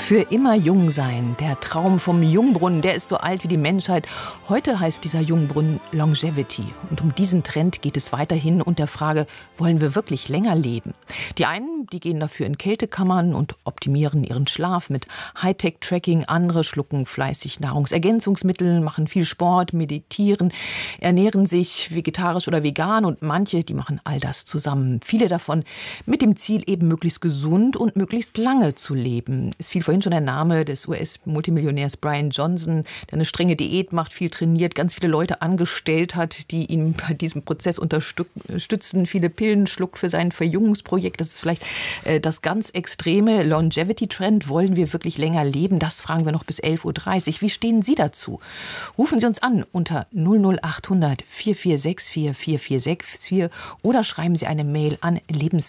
Für immer jung sein, der Traum vom Jungbrunnen, der ist so alt wie die Menschheit. Heute heißt dieser Jungbrunnen Longevity. Und um diesen Trend geht es weiterhin und der Frage, wollen wir wirklich länger leben? Die einen, die gehen dafür in Kältekammern und optimieren ihren Schlaf mit Hightech-Tracking. Andere schlucken fleißig Nahrungsergänzungsmittel, machen viel Sport, meditieren, ernähren sich vegetarisch oder vegan. Und manche, die machen all das zusammen. Viele davon mit dem Ziel, eben möglichst gesund und möglichst lange zu leben. Es fiel vorhin schon der Name des US-Multimillionärs Brian Johnson, der eine strenge Diät macht, viel trainiert, ganz viele Leute angestellt hat, die ihn bei diesem Prozess unterstützen, viele Pillen schluckt für sein Verjüngungsprojekt. Das ist vielleicht das ganz extreme Longevity-Trend. Wollen wir wirklich länger leben? Das fragen wir noch bis 11.30 Uhr. Wie stehen Sie dazu? Rufen Sie uns an unter 00800 4464 4464 oder schreiben Sie eine Mail an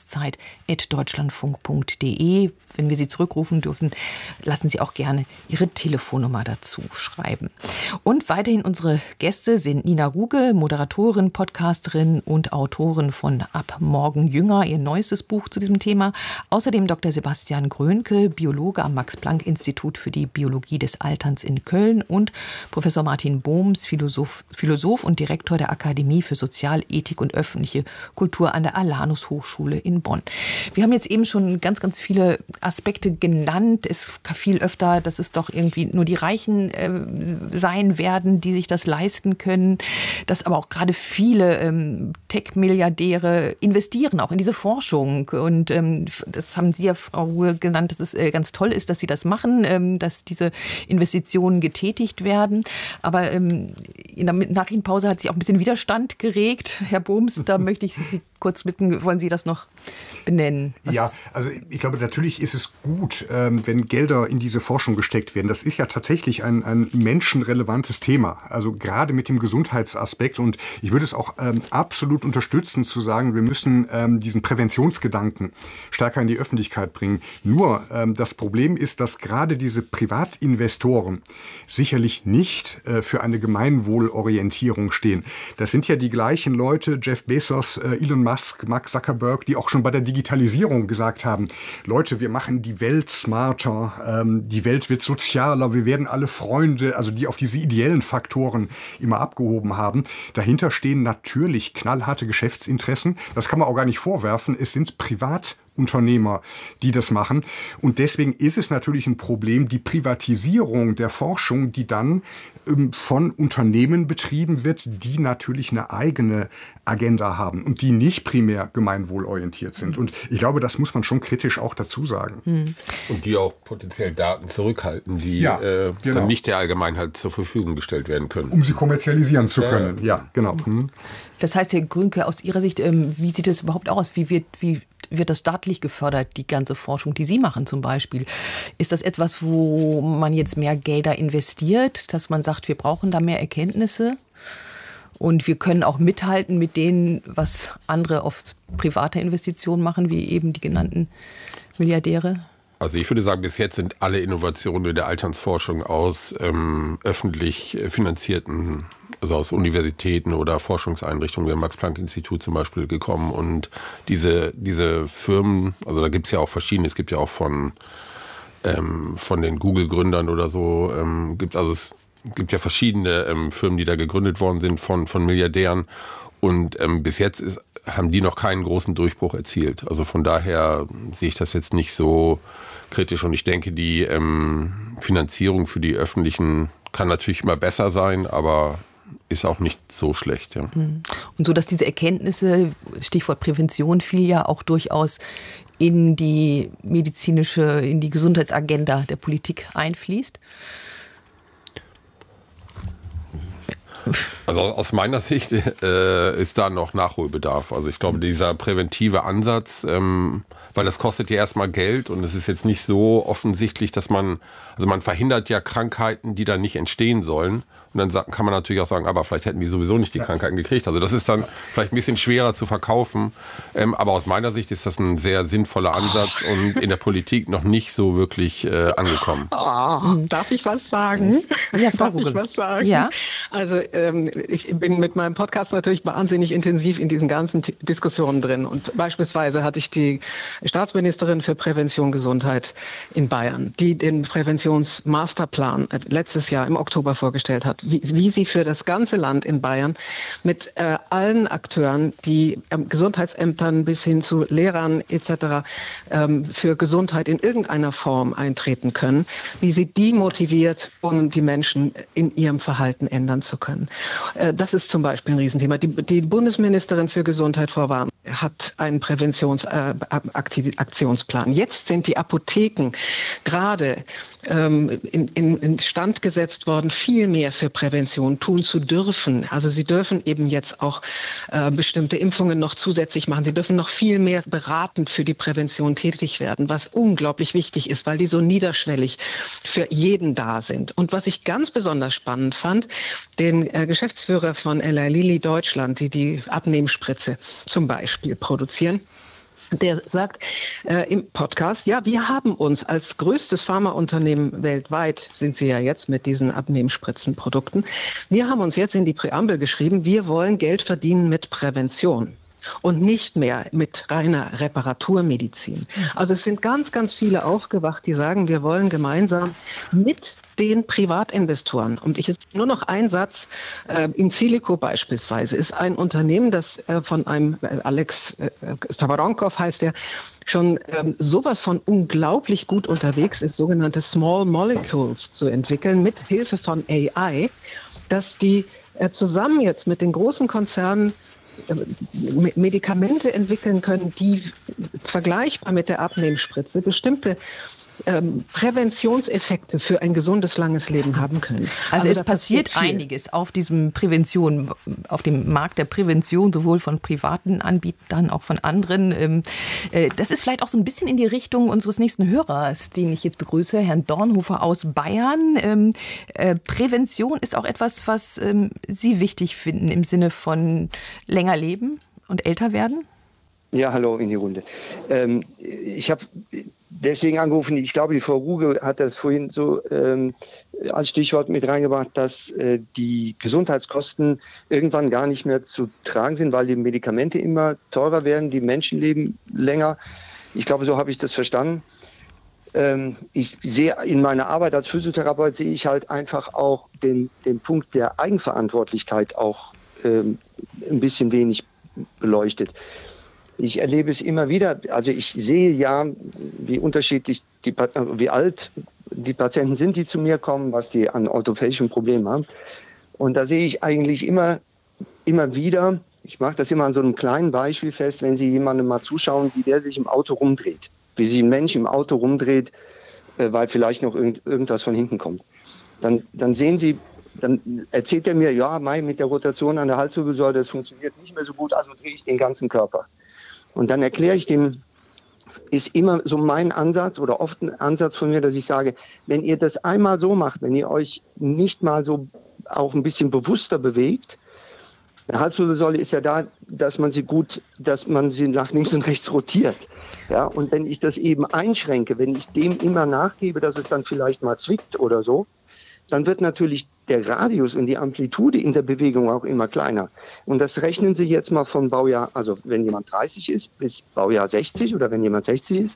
lebenszeit@deutschlandfunk.de. Wenn wir Sie zurückrufen dürfen, lassen Sie auch gerne Ihre Telefonnummer dazu schreiben. Und weiterhin unsere Gäste sind Nina Ruge, Moderatorin, Podcasterin und Autorin von Ab morgen jünger, ihr neuestes Buch zu diesem Thema. Außerdem Dr. Sebastian Grönke, Biologe am Max-Planck-Institut für die Biologie des Alterns in Köln und Professor Martin Bohms, Philosoph und Direktor der Akademie für Sozialethik und öffentliche Kultur an der Alanus-Hochschule in Bonn. Wir haben jetzt eben schon ganz, ganz viele Aspekte genannt. Es fiel öfter, dass es doch irgendwie nur die Reichen sein werden, die sich das leisten können. Dass aber auch gerade viele Tech-Milliardäre investieren auch in diese Forschung. Und das haben Sie ja, Frau Ruhe, genannt, dass es ganz toll ist, dass Sie das machen, dass diese Investitionen getätigt werden. Aber in der Nachrichtenpause hat sich auch ein bisschen Widerstand geregt. Herr Bohms, da möchte ich Sie kurz bitten, wollen Sie das noch benennen? Ja, also ich glaube, natürlich ist es gut, wenn Gelder in diese Forschung gesteckt werden. Das ist ja tatsächlich ein menschenrelevantes Thema, also gerade mit dem Gesundheitsaspekt. Und ich würde es auch absolut unterstützen, zu sagen, wir müssen diesen Präventionsgedanken stärker in die Öffentlichkeit bringen. Nur das Problem ist, dass gerade diese Privatinvestoren sicherlich nicht für eine Gemeinwohlorientierung stehen. Das sind ja die gleichen Leute, Jeff Bezos, Elon Musk, Mark Zuckerberg, die auch schon bei der Digitalisierung gesagt haben, Leute, wir machen die Welt smarter, die Welt wird sozialer, wir werden alle Freunde, also die auf diese ideellen Faktoren immer abgehoben haben. Dahinter stehen natürlich knallharte Geschäftsinteressen. Das kann man auch gar nicht vorwerfen. Es sind Privatunternehmer, die das machen. Und deswegen ist es natürlich ein Problem, die Privatisierung der Forschung, die dann von Unternehmen betrieben wird, die natürlich eine eigene Agenda haben und die nicht primär gemeinwohlorientiert sind. Und ich glaube, das muss man schon kritisch auch dazu sagen. Und die auch potenziell Daten zurückhalten, die dann nicht der Allgemeinheit zur Verfügung gestellt werden können. Um sie kommerzialisieren zu können. Ja, genau. Das heißt, Herr Grönke, aus Ihrer Sicht, wie sieht es überhaupt aus? Wie wird das staatlich gefördert, die ganze Forschung, die Sie machen zum Beispiel? Ist das etwas, wo man jetzt mehr Gelder investiert, dass man sagt, wir brauchen da mehr Erkenntnisse und wir können auch mithalten mit denen, was andere auf private Investitionen machen, wie eben die genannten Milliardäre? Also ich würde sagen, bis jetzt sind alle Innovationen der Alternsforschung aus öffentlich finanzierten, also aus Universitäten oder Forschungseinrichtungen, wie Max-Planck-Institut zum Beispiel, gekommen. Und diese Firmen, also da gibt es ja auch verschiedene, es gibt ja auch von den Google-Gründern oder so, es gibt ja verschiedene Firmen, die da gegründet worden sind von Milliardären. Und bis jetzt haben die noch keinen großen Durchbruch erzielt. Also von daher sehe ich das jetzt nicht so kritisch. Und ich denke, die Finanzierung für die öffentlichen kann natürlich immer besser sein, aber ist auch nicht so schlecht. Ja. Und so, dass diese Erkenntnisse, Stichwort Prävention, fiel ja auch durchaus in die in die Gesundheitsagenda der Politik einfließt. Also aus meiner Sicht ist da noch Nachholbedarf. Also ich glaube, dieser präventive Ansatz, weil das kostet ja erstmal Geld und es ist jetzt nicht so offensichtlich, dass man verhindert ja Krankheiten, die dann nicht entstehen sollen. Und dann kann man natürlich auch sagen, aber vielleicht hätten die sowieso nicht die Krankheiten gekriegt. Also das ist dann vielleicht ein bisschen schwerer zu verkaufen. Aber aus meiner Sicht ist das ein sehr sinnvoller Ansatz und in der Politik noch nicht so wirklich angekommen. Darf ich was sagen? Ja, Frau Darf ich was sagen? Ja. Also ich bin mit meinem Podcast natürlich wahnsinnig intensiv in diesen ganzen Diskussionen drin. Und beispielsweise hatte ich die Staatsministerin für Prävention Gesundheit in Bayern, die den Präventionsmasterplan letztes Jahr im Oktober vorgestellt hat, wie sie für das ganze Land in Bayern mit allen Akteuren, die Gesundheitsämtern bis hin zu Lehrern etc. Für Gesundheit in irgendeiner Form eintreten können, wie sie die motiviert, um die Menschen in ihrem Verhalten ändern zu können. Das ist zum Beispiel ein Riesenthema. Die Bundesministerin für Gesundheit, Frau Warm, hat einen Präventionsaktionsplan. Jetzt sind die Apotheken gerade in Stand gesetzt worden, viel mehr für Prävention tun zu dürfen. Also sie dürfen eben jetzt auch bestimmte Impfungen noch zusätzlich machen. Sie dürfen noch viel mehr beratend für die Prävention tätig werden, was unglaublich wichtig ist, weil die so niederschwellig für jeden da sind. Und was ich ganz besonders spannend fand, den Geschäftsführer von Eli Lilly Deutschland, die Abnehmspritze zum Beispiel produzieren, der sagt im Podcast, ja, wir haben uns als größtes Pharmaunternehmen weltweit, sind sie ja jetzt mit diesen Abnehmspritzenprodukten, wir haben uns jetzt in die Präambel geschrieben, wir wollen Geld verdienen mit Prävention. Und nicht mehr mit reiner Reparaturmedizin. Also es sind ganz, ganz viele aufgewacht, die sagen, wir wollen gemeinsam mit den Privatinvestoren. Und ich ist nur noch ein Satz. Insilico beispielsweise ist ein Unternehmen, das von einem Alex Stavronkov heißt der, schon sowas von unglaublich gut unterwegs ist, sogenannte Small Molecules zu entwickeln mit Hilfe von AI, dass die zusammen jetzt mit den großen Konzernen Medikamente entwickeln können, die vergleichbar mit der Abnehmspritze bestimmte Präventionseffekte für ein gesundes, langes Leben haben können. Also es passiert einiges auf diesem Prävention, auf dem Markt der Prävention, sowohl von privaten Anbietern, auch von anderen. Das ist vielleicht auch so ein bisschen in die Richtung unseres nächsten Hörers, den ich jetzt begrüße, Herrn Dornhofer aus Bayern. Prävention ist auch etwas, was Sie wichtig finden im Sinne von länger leben und älter werden? Ja, hallo in die Runde. Ich habe deswegen angerufen, ich glaube, die Frau Ruge hat das vorhin so als Stichwort mit reingebracht, dass die Gesundheitskosten irgendwann gar nicht mehr zu tragen sind, weil die Medikamente immer teurer werden, die Menschen leben länger. Ich glaube, so habe ich das verstanden. Ich sehe in meiner Arbeit als Physiotherapeut, sehe ich halt einfach auch den Punkt der Eigenverantwortlichkeit auch ein bisschen wenig beleuchtet. Ich erlebe es immer wieder, also ich sehe ja, wie unterschiedlich, wie alt die Patienten sind, die zu mir kommen, was die an orthopädischen Problemen haben. Und da sehe ich eigentlich immer wieder, ich mache das immer an so einem kleinen Beispiel fest, wenn Sie jemandem mal zuschauen, wie der sich im Auto rumdreht, wie sich ein Mensch im Auto rumdreht, weil vielleicht noch irgendwas von hinten kommt. Dann sehen Sie, dann erzählt er mir, ja, mit der Rotation an der Halswirbelsäule, das funktioniert nicht mehr so gut, also drehe ich den ganzen Körper. Und dann erkläre ich dem, ist immer so mein Ansatz oder oft ein Ansatz von mir, dass ich sage, wenn ihr das einmal so macht, wenn ihr euch nicht mal so auch ein bisschen bewusster bewegt, eine Halswirbelsäule ist ja da, dass man sie nach links und rechts rotiert. Ja, und wenn ich das eben einschränke, wenn ich dem immer nachgebe, dass es dann vielleicht mal zwickt oder so, dann wird natürlich der Radius und die Amplitude in der Bewegung auch immer kleiner. Und das rechnen Sie jetzt mal von Baujahr, also wenn jemand 30 ist, bis Baujahr 60 oder wenn jemand 60 ist.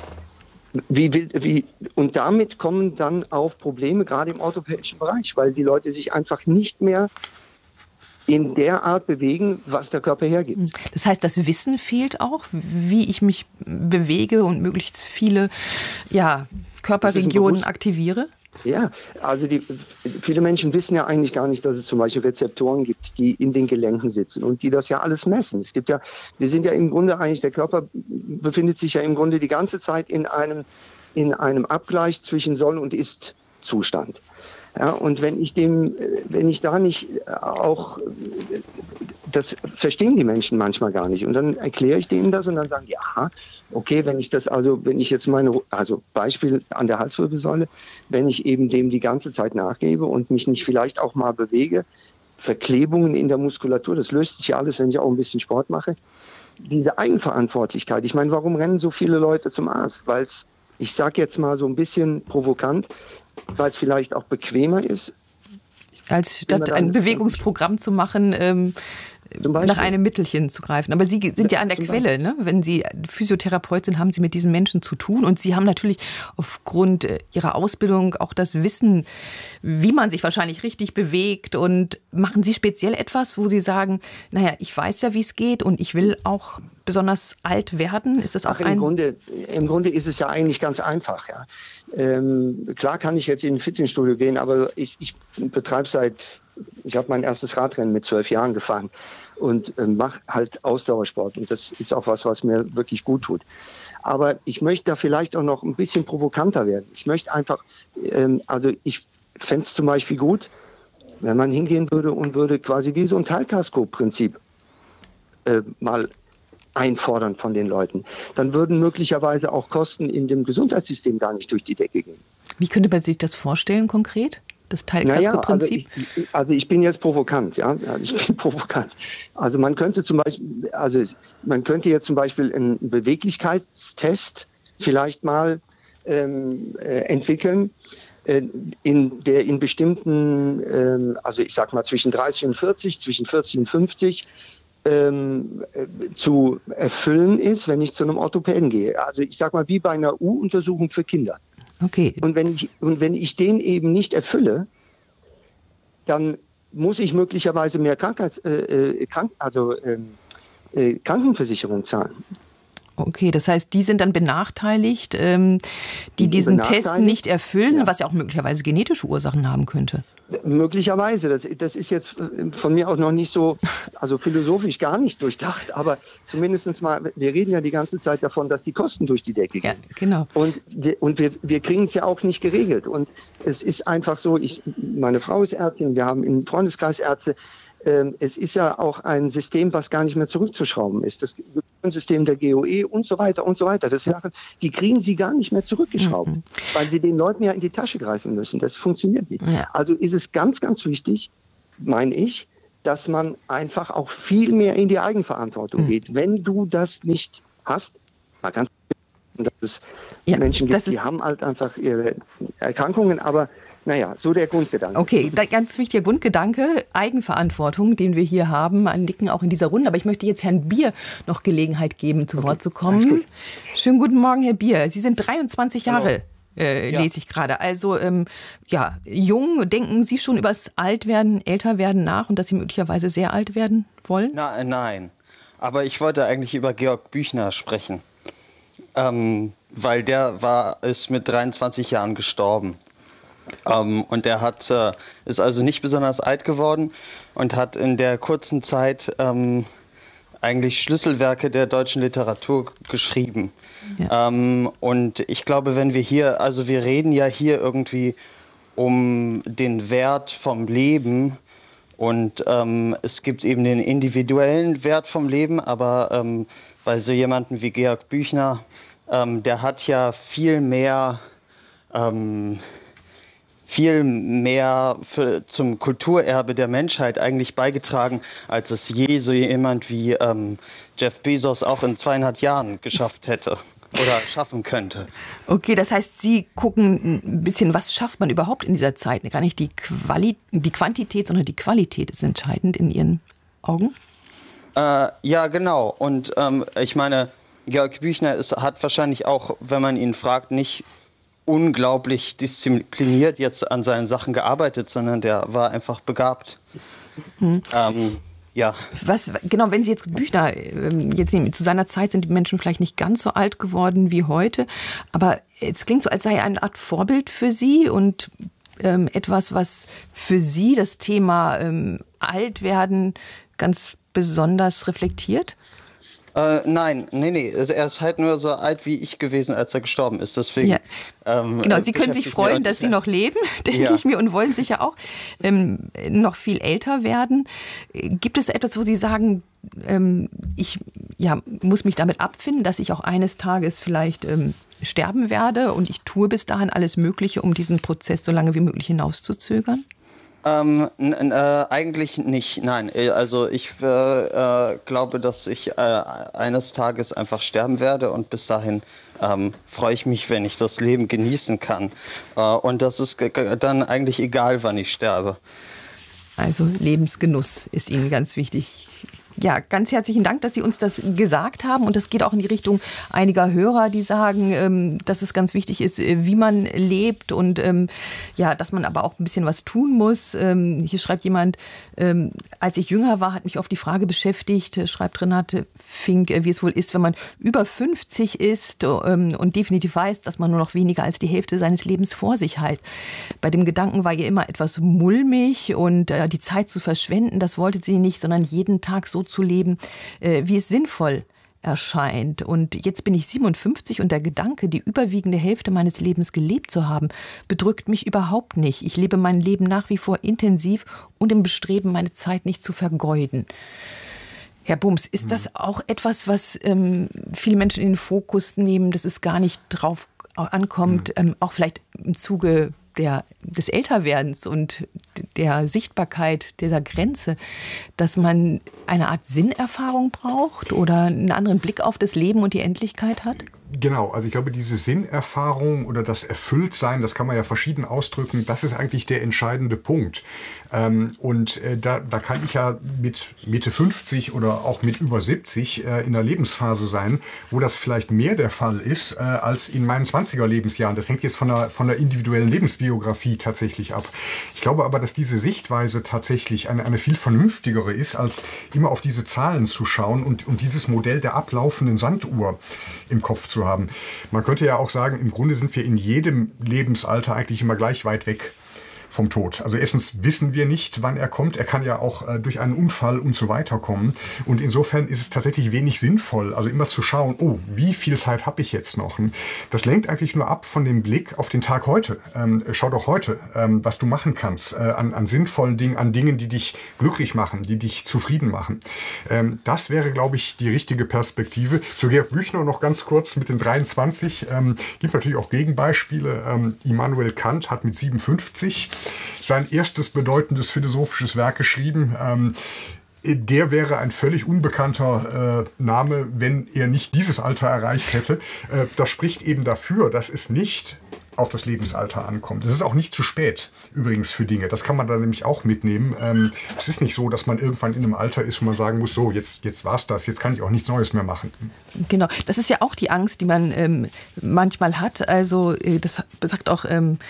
Und damit kommen dann auch Probleme, gerade im orthopädischen Bereich, weil die Leute sich einfach nicht mehr in der Art bewegen, was der Körper hergibt. Das heißt, das Wissen fehlt auch, wie ich mich bewege und möglichst viele Körperregionen aktiviere? Ja, also viele Menschen wissen ja eigentlich gar nicht, dass es zum Beispiel Rezeptoren gibt, die in den Gelenken sitzen und die das ja alles messen. Wir sind ja im Grunde eigentlich, der Körper befindet sich ja im Grunde die ganze Zeit in einem Abgleich zwischen Soll- und Ist-Zustand. Ja, und wenn ich da nicht auch, das verstehen die Menschen manchmal gar nicht. Und dann erkläre ich denen das und dann sagen die, aha, okay, wenn ich jetzt Beispiel an der Halswirbelsäule, wenn ich eben dem die ganze Zeit nachgebe und mich nicht vielleicht auch mal bewege, Verklebungen in der Muskulatur, das löst sich ja alles, wenn ich auch ein bisschen Sport mache. Diese Eigenverantwortlichkeit, ich meine, warum rennen so viele Leute zum Arzt? Weil es, ich sage jetzt mal so ein bisschen provokant, weil es vielleicht auch bequemer ist. Als statt ein Bewegungsprogramm zu machen, nach einem Mittelchen zu greifen. Aber Sie sind ja an der Quelle, ne? Wenn Sie Physiotherapeut sind, haben Sie mit diesen Menschen zu tun. Und Sie haben natürlich aufgrund Ihrer Ausbildung auch das Wissen, wie man sich wahrscheinlich richtig bewegt. Und machen Sie speziell etwas, wo Sie sagen, naja, ich weiß ja, wie es geht und ich will auch besonders alt werden? Ist das auch Im Grunde ist es ja eigentlich ganz einfach. Ja. Klar kann ich jetzt in ein Fitnessstudio gehen, aber ich betreibe ich habe mein erstes Radrennen mit 12 Jahren gefahren und mache halt Ausdauersport. Und das ist auch was mir wirklich gut tut. Aber ich möchte da vielleicht auch noch ein bisschen provokanter werden. Ich möchte einfach, ich fände es zum Beispiel gut, wenn man hingehen würde und würde quasi wie so ein Teilkasko-Prinzip mal einfordern von den Leuten. Dann würden möglicherweise auch Kosten in dem Gesundheitssystem gar nicht durch die Decke gehen. Wie könnte man sich das vorstellen konkret? Das Teilkasko-Prinzip? Also ich bin jetzt provokant, ja. Ich bin provokant. Also man könnte jetzt zum Beispiel einen Beweglichkeitstest vielleicht mal entwickeln, der in bestimmten, ich sag mal zwischen 30 und 40, zwischen 40 und 50 zu erfüllen ist, wenn ich zu einem Orthopäden gehe. Also ich sag mal wie bei einer U-Untersuchung für Kinder. Okay. Und wenn ich den eben nicht erfülle, dann muss ich möglicherweise mehr Krankenversicherung zahlen. Okay, das heißt, die sind dann benachteiligt, die diesen Test nicht erfüllen, ja. Was ja auch möglicherweise genetische Ursachen haben könnte. Möglicherweise. Das ist jetzt von mir auch noch nicht so, also philosophisch gar nicht durchdacht, aber zumindest mal, wir reden ja die ganze Zeit davon, dass die Kosten durch die Decke gehen. Ja, genau. Und wir kriegen es ja auch nicht geregelt. Und es ist einfach so, meine Frau ist Ärztin, wir haben im Freundeskreis Ärzte. Es ist ja auch ein System, was gar nicht mehr zurückzuschrauben ist. Das System der GOE und so weiter und so weiter. Das Sachen, die kriegen sie gar nicht mehr zurückgeschraubt, weil sie den Leuten ja in die Tasche greifen müssen. Das funktioniert nicht. Ja. Also ist es ganz, ganz wichtig, meine ich, dass man einfach auch viel mehr in die Eigenverantwortung geht. Wenn du das nicht hast, man kann dass es Menschen gibt, die haben halt einfach ihre Erkrankungen, aber naja, so der Grundgedanke. Okay, ganz wichtiger Grundgedanke, Eigenverantwortung, den wir hier haben, ein Nicken auch in dieser Runde. Aber ich möchte jetzt Herrn Bier noch Gelegenheit geben, zu Wort zu kommen. Schönen guten Morgen, Herr Bier. Sie sind 23 Jahre, lese ich gerade. Also jung, denken Sie schon über das Altwerden, Älterwerden nach und dass Sie möglicherweise sehr alt werden wollen? Nein, aber ich wollte eigentlich über Georg Büchner sprechen, weil der ist mit 23 Jahren gestorben. Und er ist also nicht besonders alt geworden und hat in der kurzen Zeit eigentlich Schlüsselwerke der deutschen Literatur geschrieben. Ja. Und ich glaube, wenn wir reden ja hier irgendwie um den Wert vom Leben und es gibt eben den individuellen Wert vom Leben, aber bei so jemandem wie Georg Büchner, der hat ja viel mehr zum Kulturerbe der Menschheit eigentlich beigetragen, als es je so jemand wie Jeff Bezos auch in 200 Jahren geschafft hätte oder schaffen könnte. Okay, das heißt, Sie gucken ein bisschen, was schafft man überhaupt in dieser Zeit? Gar nicht die Quantität, sondern die Qualität ist entscheidend in Ihren Augen? Ja, genau. Und ich meine, Georg Büchner hat wahrscheinlich auch, wenn man ihn fragt, nicht unglaublich diszipliniert jetzt an seinen Sachen gearbeitet, sondern der war einfach begabt. Ja. Was genau, wenn Sie jetzt Büchner jetzt nehmen, zu seiner Zeit sind die Menschen vielleicht nicht ganz so alt geworden wie heute, aber es klingt so, als sei er eine Art Vorbild für Sie und etwas, was für Sie das Thema Altwerden ganz besonders reflektiert? Nein. Er ist halt nur so alt wie ich gewesen, als er gestorben ist. Deswegen. Ja. Genau, Sie können sich freuen, dass Sie noch leben, denke ich mir, und wollen sicher auch noch viel älter werden. Gibt es etwas, wo Sie sagen, ich muss mich damit abfinden, dass ich auch eines Tages vielleicht sterben werde und ich tue bis dahin alles Mögliche, um diesen Prozess so lange wie möglich hinauszuzögern? Eigentlich nicht, nein. Also ich glaube, dass ich eines Tages einfach sterben werde und bis dahin freue ich mich, wenn ich das Leben genießen kann. Und das ist dann eigentlich egal, wann ich sterbe. Also Lebensgenuss ist Ihnen ganz wichtig. Ja, ganz herzlichen Dank, dass Sie uns das gesagt haben. Und das geht auch in die Richtung einiger Hörer, die sagen, dass es ganz wichtig ist, wie man lebt und ja, dass man aber auch ein bisschen was tun muss. Hier schreibt jemand, als ich jünger war, hat mich oft die Frage beschäftigt, schreibt Renate Fink, wie es wohl ist, wenn man über 50 ist und definitiv weiß, dass man nur noch weniger als die Hälfte seines Lebens vor sich hat. Bei dem Gedanken war ihr immer etwas mulmig und die Zeit zu verschwenden, das wollte sie nicht, sondern jeden Tag so zu leben, wie es sinnvoll erscheint. Und jetzt bin ich 57 und der Gedanke, die überwiegende Hälfte meines Lebens gelebt zu haben, bedrückt mich überhaupt nicht. Ich lebe mein Leben nach wie vor intensiv und im Bestreben, meine Zeit nicht zu vergeuden. Herr Bums, ist das auch etwas, was viele Menschen in den Fokus nehmen, dass es gar nicht drauf ankommt, auch vielleicht im Zuge des Älterwerdens und der Sichtbarkeit dieser Grenze, dass man eine Art Sinnerfahrung braucht oder einen anderen Blick auf das Leben und die Endlichkeit hat? Genau, also ich glaube, diese Sinnerfahrung oder das Erfülltsein, das kann man ja verschieden ausdrücken, das ist eigentlich der entscheidende Punkt. Da kann ich ja mit Mitte 50 oder auch mit über 70 in einer Lebensphase sein, wo das vielleicht mehr der Fall ist als in meinen 20er Lebensjahren. Das hängt jetzt von der individuellen Lebensbiografie tatsächlich ab. Ich glaube aber, dass diese Sichtweise tatsächlich eine viel vernünftigere ist, als immer auf diese Zahlen zu schauen und dieses Modell der ablaufenden Sanduhr im Kopf zu haben. Man könnte ja auch sagen, im Grunde sind wir in jedem Lebensalter eigentlich immer gleich weit weg vom Tod. Also erstens wissen wir nicht, wann er kommt. Er kann ja auch durch einen Unfall und so weiter kommen. Und insofern ist es tatsächlich wenig sinnvoll, also immer zu schauen, oh, wie viel Zeit habe ich jetzt noch? Das lenkt eigentlich nur ab von dem Blick auf den Tag heute. Schau doch heute, was du machen kannst an sinnvollen Dingen, an Dingen, die dich glücklich machen, die dich zufrieden machen. Das wäre, glaube ich, die richtige Perspektive. Zu Georg Büchner noch ganz kurz mit den 23. Gibt natürlich auch Gegenbeispiele. Immanuel Kant hat mit 57 sein erstes bedeutendes philosophisches Werk geschrieben. Der wäre ein völlig unbekannter Name, wenn er nicht dieses Alter erreicht hätte. Das spricht eben dafür, dass es nicht auf das Lebensalter ankommt. Es ist auch nicht zu spät, übrigens, für Dinge. Das kann man dann nämlich auch mitnehmen. Es ist nicht so, dass man irgendwann in einem Alter ist, wo man sagen muss, so, jetzt war's das, jetzt kann ich auch nichts Neues mehr machen. Genau, das ist ja auch die Angst, die man manchmal hat. Also das sagt auch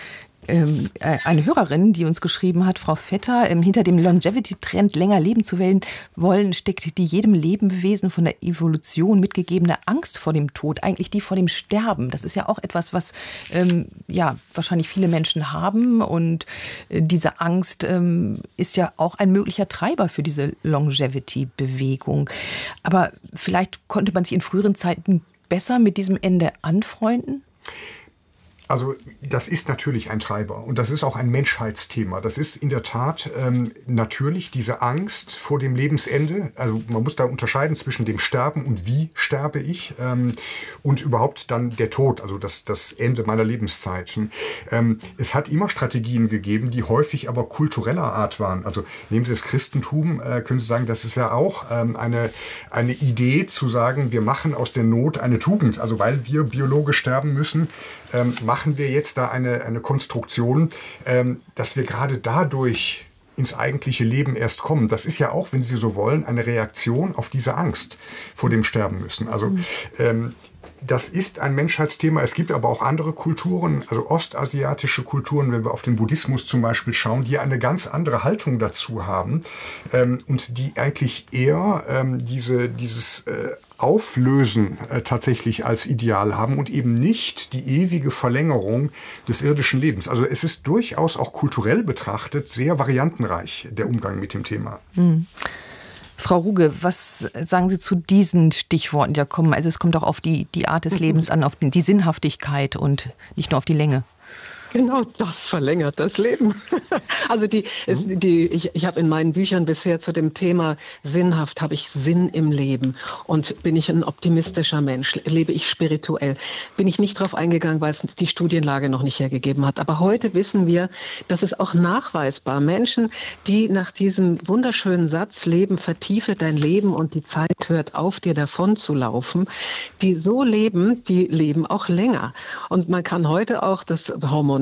eine Hörerin, die uns geschrieben hat, Frau Vetter, hinter dem Longevity-Trend länger leben zu wollen, steckt die jedem Lebewesen von der Evolution mitgegebene Angst vor dem Tod, eigentlich die vor dem Sterben. Das ist ja auch etwas, was wahrscheinlich viele Menschen haben und diese Angst ist ja auch ein möglicher Treiber für diese Longevity-Bewegung. Aber vielleicht konnte man sich in früheren Zeiten besser mit diesem Ende anfreunden? Also das ist natürlich ein Treiber und das ist auch ein Menschheitsthema. Das ist in der Tat natürlich diese Angst vor dem Lebensende. Also man muss da unterscheiden zwischen dem Sterben und wie sterbe ich und überhaupt dann der Tod, also das Ende meiner Lebenszeit. Es hat immer Strategien gegeben, die häufig aber kultureller Art waren. Also nehmen Sie das Christentum, können Sie sagen, das ist ja auch eine Idee zu sagen, wir machen aus der Not eine Tugend. Also weil wir biologisch sterben müssen, machen wir jetzt da eine Konstruktion, dass wir gerade dadurch ins eigentliche Leben erst kommen. Das ist ja auch, wenn Sie so wollen, eine Reaktion auf diese Angst vor dem Sterben müssen. Also das ist ein Menschheitsthema. Es gibt aber auch andere Kulturen, also ostasiatische Kulturen, wenn wir auf den Buddhismus zum Beispiel schauen, die eine ganz andere Haltung dazu haben und die eigentlich eher dieses Auflösen tatsächlich als Ideal haben und eben nicht die ewige Verlängerung des irdischen Lebens. Also es ist durchaus auch kulturell betrachtet sehr variantenreich, der Umgang mit dem Thema. Frau Ruge, was sagen Sie zu diesen Stichworten, die da kommen? Also es kommt auch auf die Art des Lebens an, auf die Sinnhaftigkeit und nicht nur auf die Länge. Genau, das verlängert das Leben. Also ich habe in meinen Büchern bisher zu dem Thema sinnhaft, habe ich Sinn im Leben. Und bin ich ein optimistischer Mensch? Lebe ich spirituell? Bin ich nicht drauf eingegangen, weil es die Studienlage noch nicht hergegeben hat. Aber heute wissen wir, dass es auch nachweisbar Menschen, die nach diesem wunderschönen Satz Leben vertiefe dein Leben und die Zeit hört auf, dir davon zu laufen, die so leben, die leben auch länger. Und man kann heute auch das Hormonell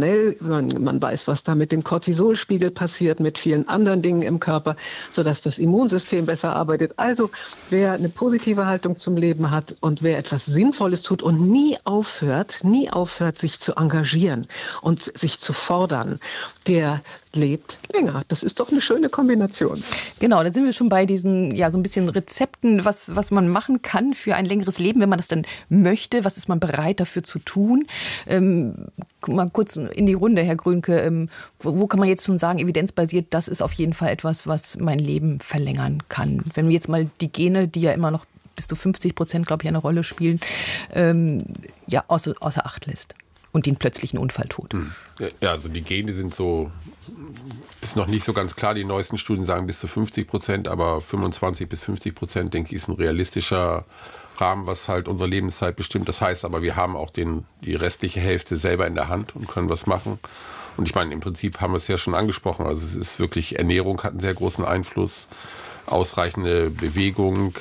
hormonell, man weiß, was da mit dem Cortisolspiegel passiert, mit vielen anderen Dingen im Körper, sodass das Immunsystem besser arbeitet. Also wer eine positive Haltung zum Leben hat und wer etwas Sinnvolles tut und nie aufhört, sich zu engagieren und sich zu fordern, der lebt länger. Das ist doch eine schöne Kombination. Genau, da sind wir schon bei diesen, ja, so ein bisschen Rezepten, was man machen kann für ein längeres Leben, wenn man das dann möchte. Was ist man bereit dafür zu tun? Mal kurz in die Runde, Herr Grönke. Wo kann man jetzt schon sagen, evidenzbasiert, das ist auf jeden Fall etwas, was mein Leben verlängern kann? Wenn wir jetzt mal die Gene, die ja immer noch bis zu 50%, glaube ich, eine Rolle spielen, ja, außer Acht lässt. Und den plötzlichen Unfalltod. Ja, also die Gene sind so, ist noch nicht so ganz klar. Die neuesten Studien sagen bis zu 50%, aber 25-50%, denke ich, ist ein realistischer Rahmen, was halt unsere Lebenszeit bestimmt. Das heißt aber, wir haben auch die restliche Hälfte selber in der Hand und können was machen. Und ich meine, im Prinzip haben wir es ja schon angesprochen. Also es ist wirklich, Ernährung hat einen sehr großen Einfluss, ausreichende Bewegung,